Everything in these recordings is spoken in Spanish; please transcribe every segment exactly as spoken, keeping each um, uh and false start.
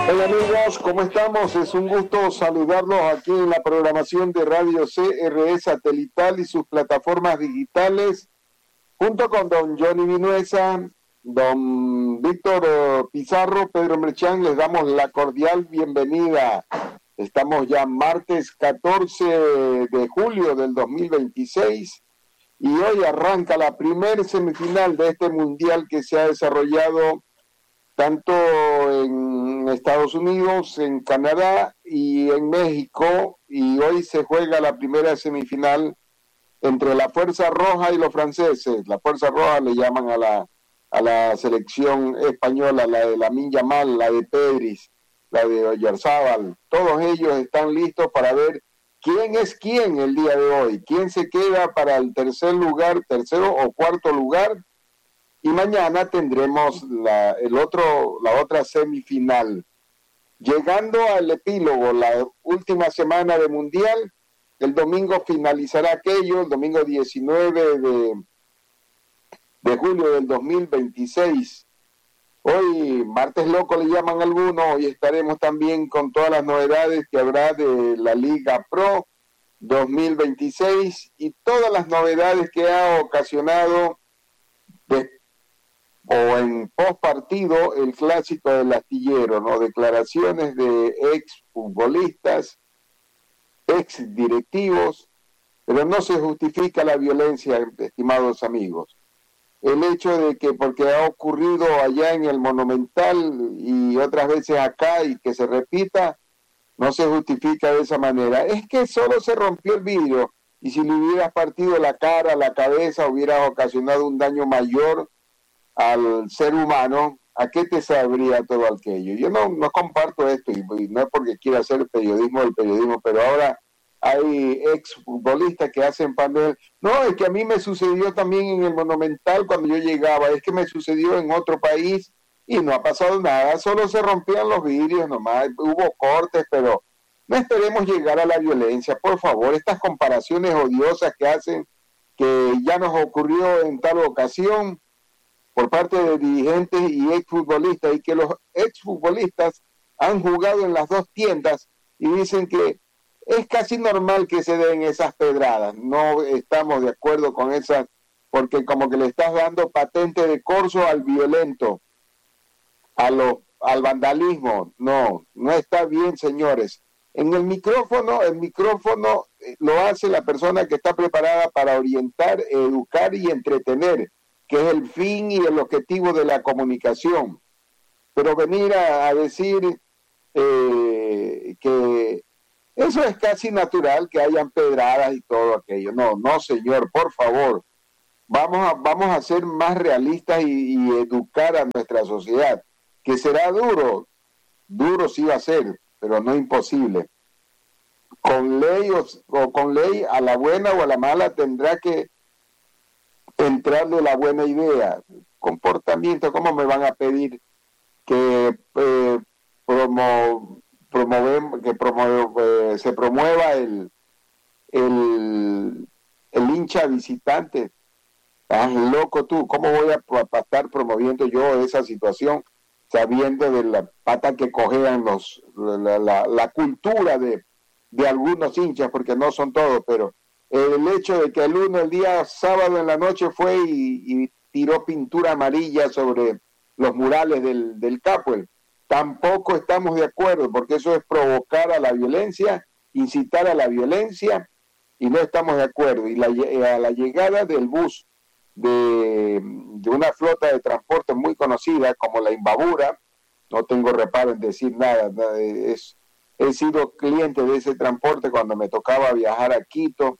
Hola amigos, ¿cómo estamos? Es un gusto saludarlos aquí en la programación de Radio C R E Satelital y sus plataformas digitales, junto con don Johnny Vinuesa, don Víctor Pizarro, Pedro Merchán. Les damos la cordial bienvenida. Estamos ya martes catorce de julio del dos mil veintiséis y hoy arranca la primer semifinal de este mundial que se ha desarrollado tanto en Estados Unidos, en Canadá y en México, y hoy se juega la primera semifinal entre la Fuerza Roja y los franceses. La Fuerza Roja le llaman a la, a la selección española, la de Lamine Yamal, la de Pedris, la de Oyarzábal. Todos ellos están listos para ver quién es quién el día de hoy, quién se queda para el tercer lugar, tercero o cuarto lugar. Y mañana tendremos la, el otro, la otra semifinal. Llegando al epílogo, la última semana de Mundial, el domingo finalizará aquello, el domingo diecinueve de, de julio del dos mil veintiséis. Hoy, martes loco le llaman algunos, hoy estaremos también con todas las novedades que habrá de la Liga Pro dos mil veintiséis y todas las novedades que ha ocasionado de o en post partido el clásico del astillero, ¿no? Declaraciones de ex futbolistas, ex directivos, pero no se justifica la violencia, estimados amigos. El hecho de que porque ha ocurrido allá en el Monumental y otras veces acá y que se repita, no se justifica de esa manera. Es que solo se rompió el vidrio y si le hubieras partido la cara, la cabeza, hubieras ocasionado un daño mayor al ser humano. ¿A qué te sabría todo aquello? Yo no, no comparto esto y, y no es porque quiera hacer periodismo del periodismo, pero ahora hay exfutbolistas que hacen panel. No, es que a mí me sucedió también en el Monumental cuando yo llegaba, es que me sucedió en otro país y no ha pasado nada, solo se rompían los vidrios nomás, hubo cortes, pero no esperemos llegar a la violencia, por favor. Estas comparaciones odiosas que hacen, que ya nos ocurrió en tal ocasión por parte de dirigentes y exfutbolistas, y que los exfutbolistas han jugado en las dos tiendas y dicen que es casi normal que se den esas pedradas. No estamos de acuerdo con esas, porque como que le estás dando patente de corso al violento, a lo, al vandalismo. No, no está bien, señores. En el micrófono, el micrófono lo hace la persona que está preparada para orientar, educar y entretener, que es el fin y el objetivo de la comunicación. Pero venir a, a decir eh, que eso es casi natural, que hayan pedradas y todo aquello. No, no, señor, por favor. Vamos a, vamos a ser más realistas y, y educar a nuestra sociedad, que será duro, duro sí va a ser, pero no imposible. Con ley o, o con ley, a la buena o a la mala, tendrá que entrarle la buena idea. Comportamiento, ¿cómo me van a pedir que eh, promo, promovemos, que promueve, eh, se promueva el, el, el hincha visitante? Estás loco tú, ¿cómo voy a, a estar promoviendo yo esa situación sabiendo de la pata que cojean los, la, la, la cultura de, de algunos hinchas, porque no son todos, pero el hecho de que el uno el día sábado en la noche fue y, y tiró pintura amarilla sobre los murales del, del Capuel, tampoco estamos de acuerdo, porque eso es provocar a la violencia, incitar a la violencia, y no estamos de acuerdo. Y la, a la llegada del bus de, de una flota de transporte muy conocida como la Imbabura, no tengo reparo en decir nada, es, he sido cliente de ese transporte cuando me tocaba viajar a Quito,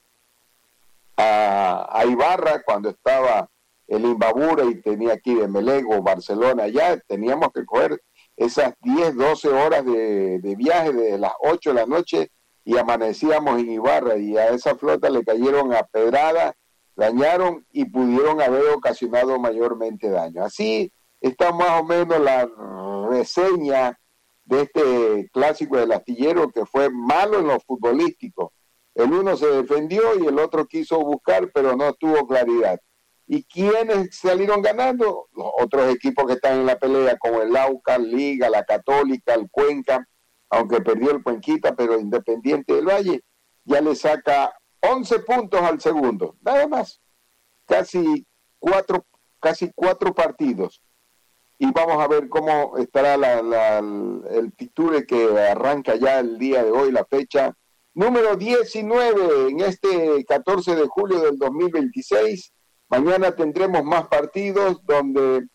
A, a Ibarra, cuando estaba el Imbabura y tenía aquí de Melego, Barcelona, ya teníamos que coger esas diez, doce horas de, de viaje desde las ocho de la noche y amanecíamos en Ibarra, y a esa flota le cayeron a pedrada, dañaron y pudieron haber ocasionado mayormente daño. Así está más o menos la reseña de este clásico del astillero, que fue malo en lo futbolístico. El uno se defendió y el otro quiso buscar, pero no tuvo claridad. ¿Y quiénes salieron ganando? Los otros equipos que están en la pelea, como el Aucas, Liga, la Católica, el Cuenca, aunque perdió el Cuenquita, pero Independiente del Valle, ya le saca once puntos al segundo, nada más, casi cuatro, casi cuatro partidos. Y vamos a ver cómo estará la, la, el Picture que arranca ya el día de hoy, la fecha número diecinueve, en este catorce de julio del dos mil veintiséis. Mañana tendremos más partidos donde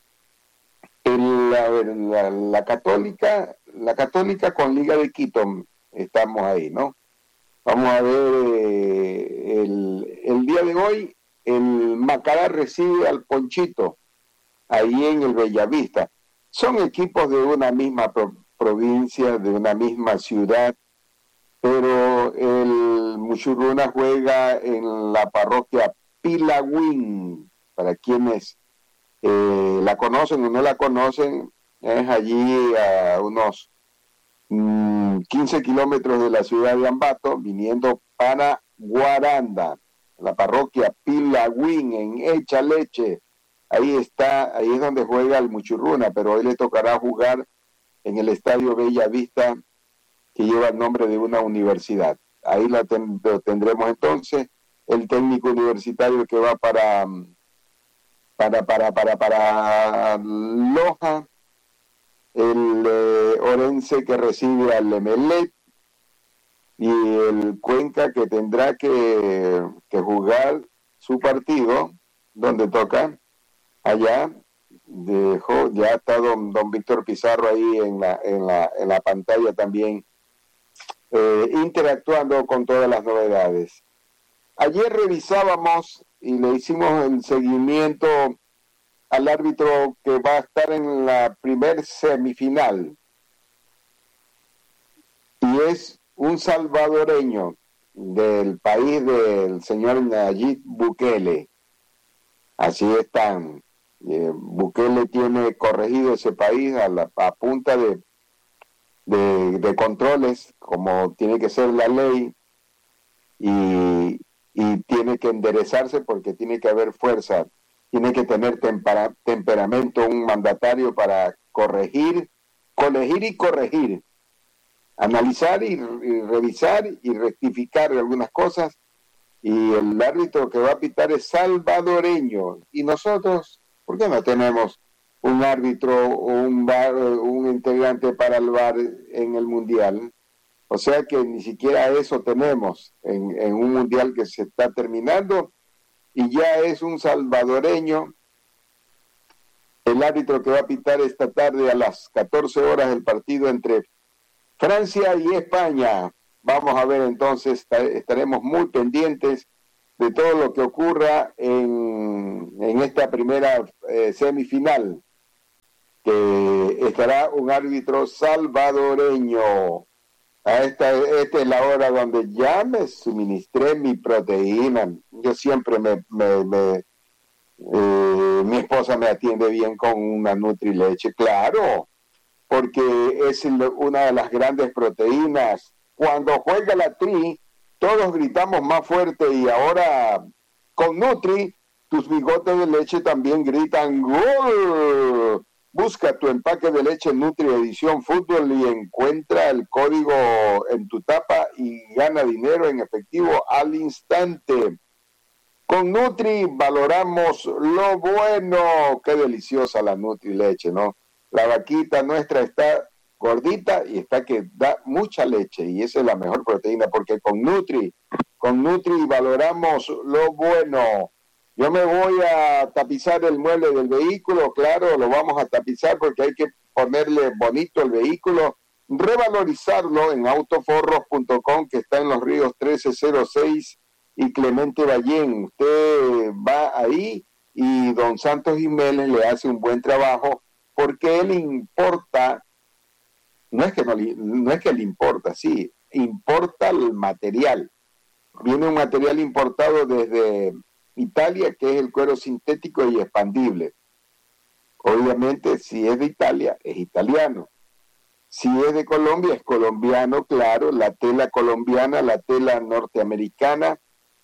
el, la, la, la Católica, la Católica con Liga de Quito, estamos ahí, ¿no? Vamos a ver eh, el, el día de hoy, el Macará recibe al Ponchito, ahí en el Bellavista. Son equipos de una misma pro, provincia, de una misma ciudad, pero el Muchurruna juega en la parroquia Pilagüín. Para quienes eh, la conocen o no la conocen, es allí a unos mmm, quince kilómetros de la ciudad de Ambato, viniendo para Guaranda, la parroquia Pilagüín, en Echa Leche. Ahí está, ahí es donde juega el Muchurruna, pero hoy le tocará jugar en el Estadio Bella Vista, que lleva el nombre de una universidad. Ahí la ten, lo tendremos entonces, el técnico universitario que va para para para para para Loja, el eh, Orense que recibe al Emelec y el Cuenca que tendrá que, que jugar su partido donde toca allá. Dejó, ya está don, don Víctor Pizarro ahí en la, en la, en la pantalla también, eh, interactuando con todas las novedades. Ayer revisábamos y le hicimos el seguimiento al árbitro que va a estar en la primer semifinal, y es un salvadoreño del país del señor Nayib Bukele. Así están. Eh, Bukele tiene corregido ese país a, la, a punta de, de, de controles, como tiene que ser la ley, y, y tiene que enderezarse porque tiene que haber fuerza, tiene que tener tempera, temperamento un mandatario para corregir, colegir y corregir, analizar y, y revisar y rectificar algunas cosas. Y el árbitro que va a pitar es salvadoreño, y nosotros, ¿por qué no tenemos un árbitro o un, bar, un integrante para el V A R en el Mundial? O sea que ni siquiera eso tenemos en, en un Mundial que se está terminando, y ya es un salvadoreño el árbitro que va a pitar esta tarde a las catorce horas el partido entre Francia y España. Vamos a ver entonces, estaremos muy pendientes de todo lo que ocurra en, en esta primera eh, semifinal, que estará un árbitro salvadoreño. A esta, esta es la hora donde ya me suministré mi proteína. Yo siempre me, me, me eh, mi esposa me atiende bien con una Nutrileche, claro, porque es una de las grandes proteínas. Cuando juega la Tri, todos gritamos más fuerte, y ahora con Nutri, tus bigotes de leche también gritan ¡gol! Busca tu empaque de leche Nutri Edición Fútbol y encuentra el código en tu tapa y gana dinero en efectivo al instante. Con Nutri valoramos lo bueno. Qué deliciosa la Nutri Leche, ¿no? La vaquita nuestra está gordita y está que da mucha leche, y esa es la mejor proteína, porque con Nutri, con Nutri valoramos lo bueno. Yo me voy a tapizar el mueble del vehículo, claro, lo vamos a tapizar porque hay que ponerle bonito el vehículo, revalorizarlo en autoforros punto com, que está en Los Ríos trece cero seis y Clemente Ballén. Usted va ahí y don Santos Jiménez le hace un buen trabajo, porque él importa. No es que no, no es que le importa, sí, importa el material. Viene un material importado desde Italia, que es el cuero sintético y expandible. Obviamente, si es de Italia, es italiano. Si es de Colombia, es colombiano, claro, la tela colombiana, la tela norteamericana,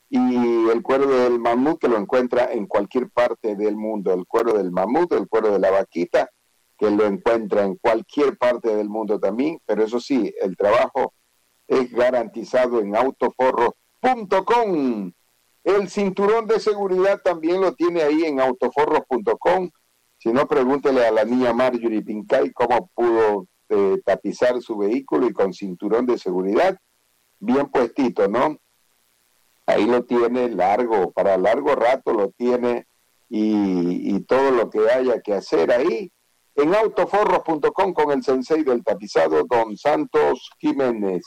y el cuero del mamut que lo encuentra en cualquier parte del mundo, el cuero del mamut, el cuero de la vaquita, que lo encuentra en cualquier parte del mundo también, pero eso sí, el trabajo es garantizado en autoforros punto com. El cinturón de seguridad también lo tiene ahí en autoforros punto com. Si no, pregúntele a la niña Marjorie Pincay cómo pudo eh, tapizar su vehículo y con cinturón de seguridad bien puestito, ¿no? Ahí lo tiene largo, para largo rato lo tiene y, y todo lo que haya que hacer ahí en autoforros punto com con el sensei del tapizado, don Santos Jiménez.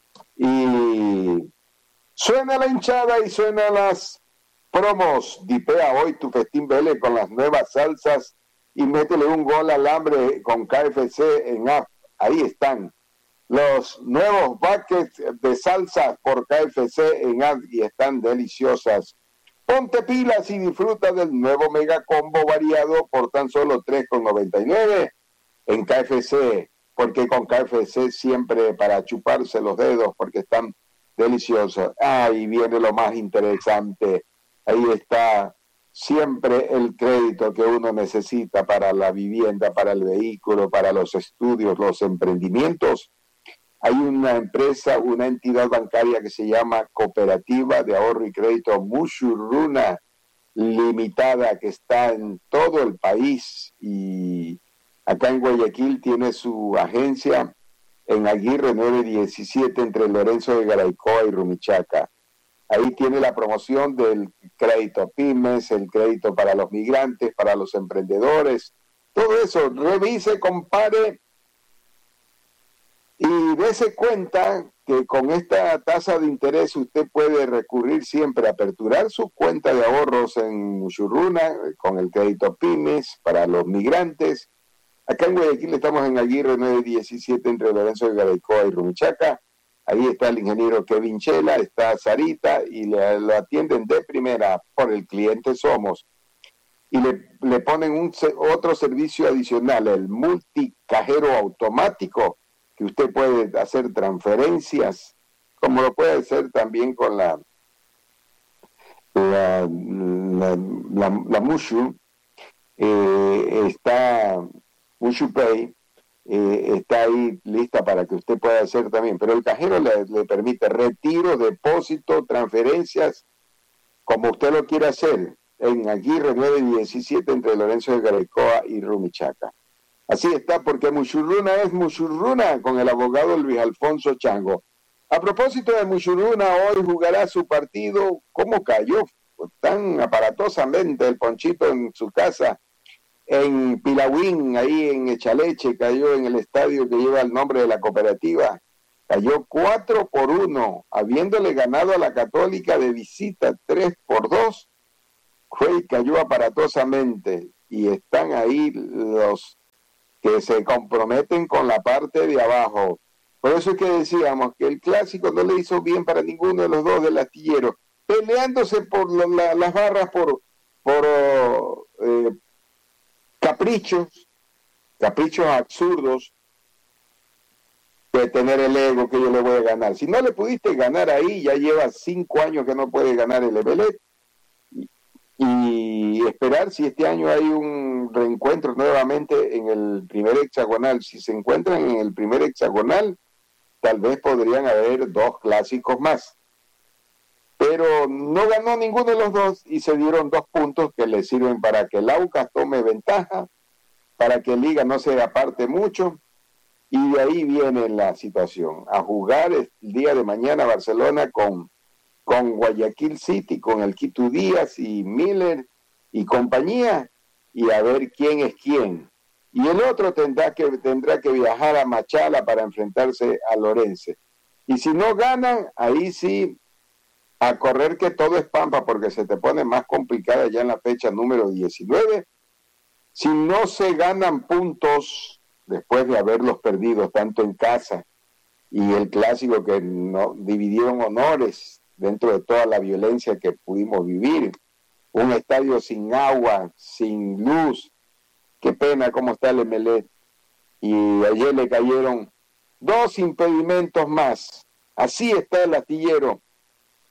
Y suena la hinchada y suenan las promos. Dipea hoy tu festín Vélez con las nuevas salsas y métele un gol al hambre con K F C en app. Ahí están los nuevos buckets de salsa por K F C en app y están deliciosas. Ponte pilas y disfruta del nuevo mega combo variado por tan solo tres con noventa y nueve en K F C, porque con K F C siempre para chuparse los dedos porque están deliciosos. Ahí viene lo más interesante. Ahí está siempre el crédito que uno necesita para la vivienda, para el vehículo, para los estudios, los emprendimientos. Hay una empresa, una entidad bancaria que se llama Cooperativa de Ahorro y Crédito Mushurruna Limitada, que está en todo el país y acá en Guayaquil tiene su agencia en Aguirre nueve diecisiete entre Lorenzo de Garaycoa y Rumichaca. Ahí tiene la promoción del crédito pymes, el crédito para los migrantes, para los emprendedores, todo eso. Revise, compare y dése cuenta que con esta tasa de interés usted puede recurrir siempre a aperturar su cuenta de ahorros en Mushurruna con el crédito pymes para los migrantes. Acá en Guayaquil estamos en Aguirre nueve diecisiete entre Lorenzo de Garaycoa y Rumichaca. Ahí está el ingeniero Kevin Chela, está Sarita y le, lo atienden de primera. Por el cliente somos. Y le, le ponen un, otro servicio adicional, el multicajero automático, que usted puede hacer transferencias, como lo puede hacer también con la la, la, la, la Mushu. Eh, está Mushu Pay, eh, está ahí lista para que usted pueda hacer también, pero el cajero le, le permite retiro, depósito, transferencias, como usted lo quiera hacer, en Aguirre nueve diecisiete entre Lorenzo de Garaycoa y Rumichaca. Así está, porque Mushurruna es Mushurruna con el abogado Luis Alfonso Chango. A propósito de Mushurruna, hoy jugará su partido. ¿Cómo cayó tan aparatosamente el Ponchito en su casa? En Pilagüín, ahí en Echaleche, cayó en el estadio que lleva el nombre de la cooperativa. Cayó cuatro por uno, habiéndole ganado a la Católica de visita tres por dos. Fue y cayó aparatosamente. Y están ahí los que se comprometen con la parte de abajo. Por eso es que decíamos que el clásico no le hizo bien para ninguno de los dos del astillero, peleándose por la, las barras por, por eh, caprichos, caprichos absurdos de tener el ego que yo le voy a ganar. Si no le pudiste ganar ahí, ya lleva cinco años que no puede ganar el Emelec, y esperar si este año hay un reencuentro nuevamente en el primer hexagonal. Si se encuentran en el primer hexagonal, tal vez podrían haber dos clásicos más. Pero no ganó ninguno de los dos y se dieron dos puntos que le sirven para que el Aucas tome ventaja, para que Liga no se aparte mucho, y de ahí viene la situación. A jugar el día de mañana Barcelona con con Guayaquil City, con el Quito Díaz y Miller y compañía, y a ver quién es quién. Y el otro tendrá que, tendrá que viajar a Machala para enfrentarse a Lorense. Y si no ganan, ahí sí, a correr que todo es pampa, porque se te pone más complicada ya en la fecha número diecinueve. Si no se ganan puntos, después de haberlos perdido tanto en casa y el clásico que no dividieron honores, dentro de toda la violencia que pudimos vivir, un estadio sin agua, sin luz, qué pena cómo está el Emelec, y ayer le cayeron dos impedimentos más, así está el astillero,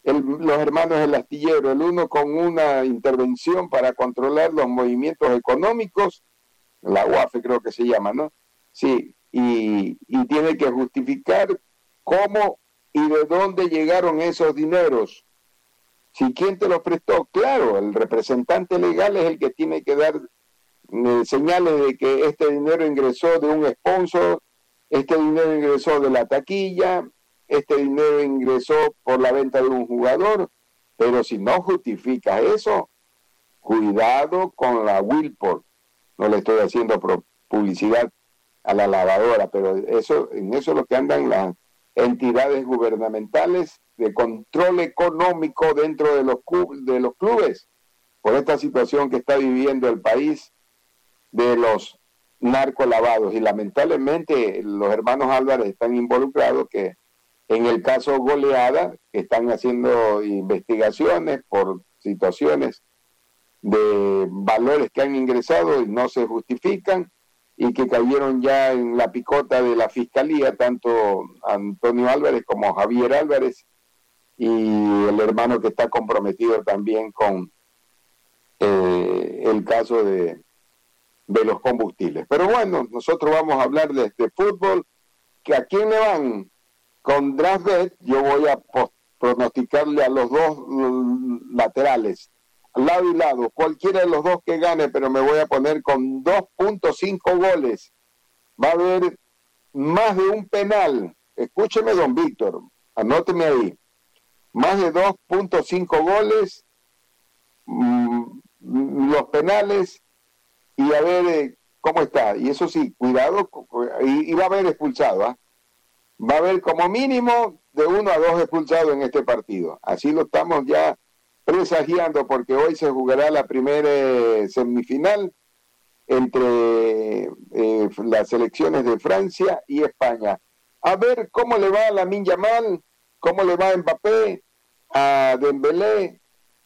el, los hermanos del astillero, el uno con una intervención para controlar los movimientos económicos, la U A F E creo que se llama, ¿no? Sí, y, y tiene que justificar cómo y de dónde llegaron esos dineros. Si quién te los prestó, claro, el representante legal es el que tiene que dar eh, señales de que este dinero ingresó de un sponsor, este dinero ingresó de la taquilla, este dinero ingresó por la venta de un jugador, pero si no justifica eso, cuidado con la Wilport. No le estoy haciendo publicidad a la lavadora, pero eso, en eso es lo que andan las entidades gubernamentales de control económico dentro de los, de los clubes, por esta situación que está viviendo el país de los narcolavados. Y lamentablemente los hermanos Álvarez están involucrados, que en el caso Goleada están haciendo investigaciones por situaciones de valores que han ingresado y no se justifican y que cayeron ya en la picota de la fiscalía, tanto Antonio Álvarez como Javier Álvarez y el hermano que está comprometido también con eh, el caso de, de los combustibles. Pero bueno, nosotros vamos a hablar de este fútbol, que a quién le van con DraftBet. Yo voy a pronosticarle a los dos laterales, lado y lado, cualquiera de los dos que gane, pero me voy a poner con dos punto cinco goles. Va a haber más de un penal. Escúcheme, don Víctor, anóteme ahí. Más de dos punto cinco goles, mmm, los penales, y a ver eh, cómo está. Y eso sí, cuidado, y, y va a haber expulsado, ¿eh? Va a haber como mínimo de uno a dos expulsados en este partido. Así lo estamos ya presagiando, porque hoy se jugará la primera eh, semifinal entre eh, las selecciones de Francia y España. A ver cómo le va a Lamine Yamal, cómo le va a Mbappé, a Dembélé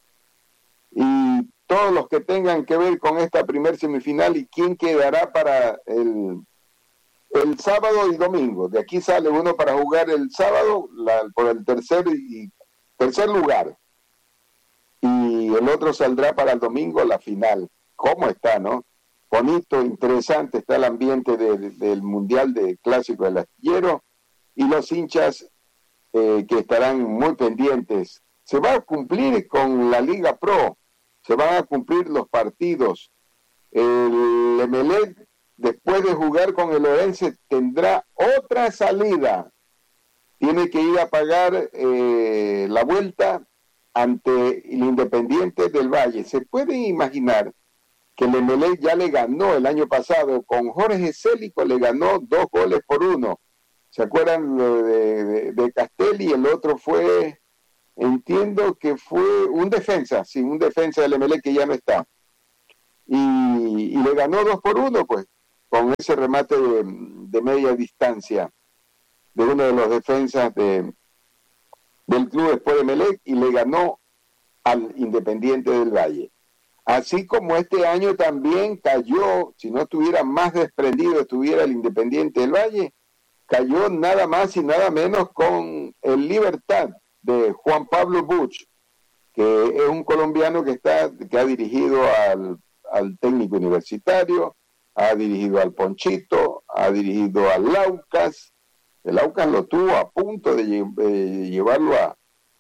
y todos los que tengan que ver con esta primer semifinal, y quién quedará para el, el sábado y domingo. De aquí sale uno para jugar el sábado la, por el tercer y tercer lugar, y el otro saldrá para el domingo la final. ¿Cómo está, no? Bonito, interesante está el ambiente de, de, del Mundial de Clásico del Astillero, y los hinchas eh, que estarán muy pendientes. Se va a cumplir con la Liga Pro, se van a cumplir los partidos. El Emelec, después de jugar con el Orense, tendrá otra salida. Tiene que ir a pagar eh, la vuelta ante el Independiente del Valle. Se puede imaginar que el Emelec ya le ganó el año pasado, con Jorge Célico le ganó dos goles por uno. ¿Se acuerdan de, de, de Castelli? El otro fue, entiendo que fue un defensa, sí, un defensa del Emelec que ya no está. Y, y le ganó dos por uno, pues, con ese remate de, de media distancia de uno de los defensas de, del club después de Emelec, y le ganó al Independiente del Valle. Así como este año también cayó, si no estuviera más desprendido, estuviera el Independiente del Valle, cayó nada más y nada menos con el Libertad de Juan Pablo Buch, que es un colombiano que está que ha dirigido al, al técnico universitario, ha dirigido al Ponchito, ha dirigido al Laucas. El Aucas lo tuvo a punto de eh, llevarlo a,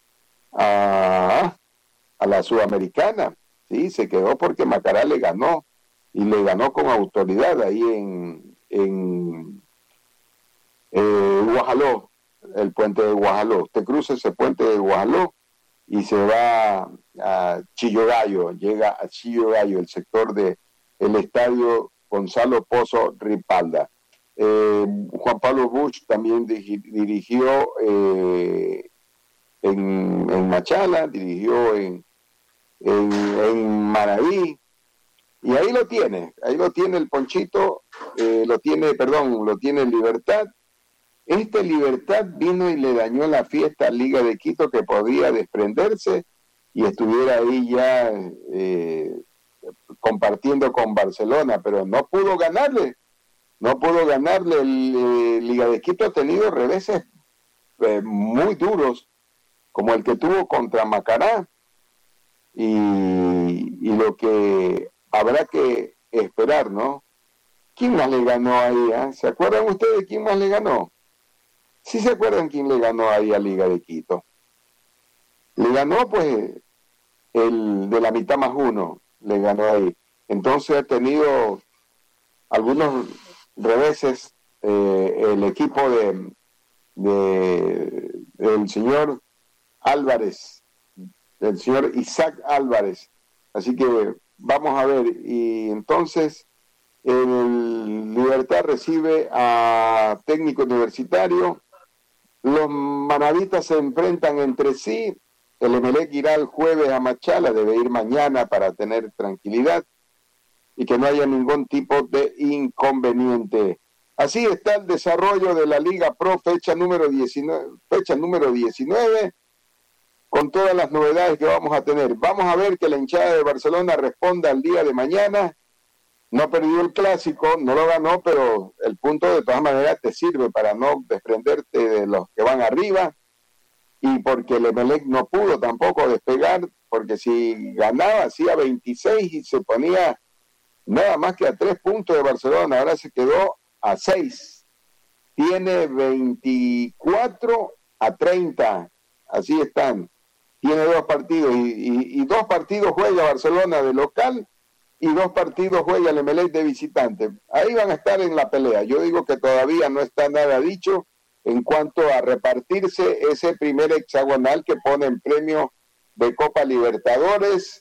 a, a la Sudamericana. Sí, se quedó porque Macará le ganó, y le ganó con autoridad ahí en, en eh, Guajaló, el puente de Guajaló. Usted cruza ese puente de Guajaló y se va a Chillogallo, llega a Chillogallo, el sector de el estadio Gonzalo Pozo Ripalda. Eh, Juan Pablo Buch también digi, dirigió eh, en, en Machala, dirigió en, en, en Maraví, y ahí lo tiene, ahí lo tiene el Ponchito, eh, lo tiene, perdón, lo tiene Libertad. Este Libertad vino y le dañó la fiesta a Liga de Quito, que podía desprenderse y estuviera ahí ya eh, compartiendo con Barcelona, pero no pudo ganarle. No pudo ganarle. El eh, Liga de Quito ha tenido reveses eh, muy duros como el que tuvo contra Macará, y, y lo que habrá que esperar, ¿no? ¿Quién más le ganó ahí? ¿Eh? ¿Se acuerdan ustedes quién más le ganó? ¿Sí se acuerdan quién le ganó ahí a Liga de Quito? Le ganó, pues, el de la mitad más uno, le ganó ahí. Entonces ha tenido algunos reveses eh, el equipo de, de del señor Álvarez, del señor Isaac Álvarez. Así que vamos a ver. Y entonces el Libertad recibe a Técnico Universitario. Los manavitas se enfrentan entre sí. El Emelec irá el jueves a Machala, debe ir mañana para tener tranquilidad y que no haya ningún tipo de inconveniente. Así está el desarrollo de la Liga Pro, fecha número diecinueve, fecha número diecinueve, con todas las novedades que vamos a tener. Vamos a ver que la hinchada de Barcelona responda al día de mañana. No perdió el clásico, no lo ganó, pero el punto de todas maneras te sirve para no desprenderte de los que van arriba, y porque el Emelec no pudo tampoco despegar, porque si ganaba hacía veintiséis y se ponía nada más que a tres puntos de Barcelona, ahora se quedó a seis, tiene veinticuatro a treinta, así están, tiene dos partidos, y, y, y dos partidos juega Barcelona de local, y dos partidos juega el Emelec de visitante. Ahí van a estar en la pelea. Yo digo que todavía no está nada dicho en cuanto a repartirse ese primer hexagonal que pone en premio de Copa Libertadores,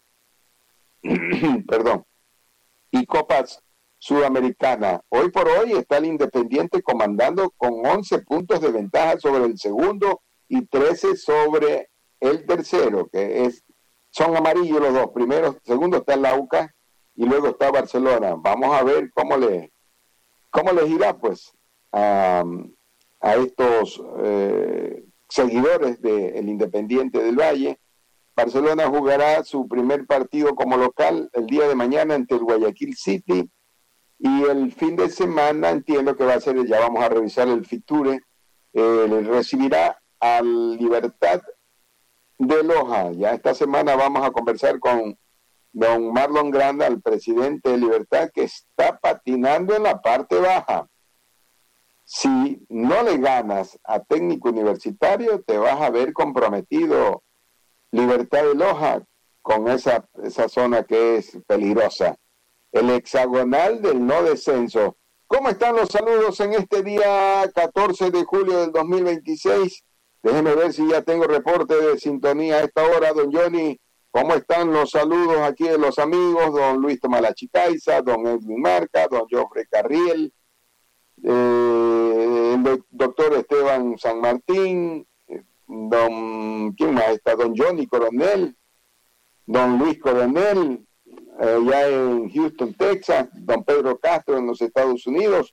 perdón, y Copas Sudamericana. Hoy por hoy está el Independiente comandando con once puntos de ventaja sobre el segundo y trece sobre el tercero, que es, son amarillos los dos. Primero, segundo está el Aucas y luego está Barcelona. Vamos a ver cómo le cómo les irá pues a, a estos eh, seguidores del Independiente del Valle. Barcelona jugará su primer partido como local el día de mañana ante el Guayaquil City, y el fin de semana entiendo que va a ser, ya vamos a revisar el Fiture, eh, recibirá al Libertad de Loja. Ya esta semana vamos a conversar con don Marlon Granda, el presidente de Libertad, que está patinando en la parte baja. Si no le ganas a Técnico Universitario, te vas a ver comprometido Libertad de Loja con esa, esa zona que es peligrosa. El hexagonal del no descenso. ¿Cómo están los saludos en este día catorce de julio del dos mil veintiséis? Déjeme ver si ya tengo reporte de sintonía a esta hora, don Johnny. ¿Cómo están los saludos aquí de los amigos? Don Luis Tomalachicaiza, don Edwin Marca, don Jofre Carriel, eh, el doctor Esteban San Martín, don, ¿quién más está? Don Johnny Coronel, don Luis Coronel, allá eh, en Houston, Texas, don Pedro Castro en los Estados Unidos,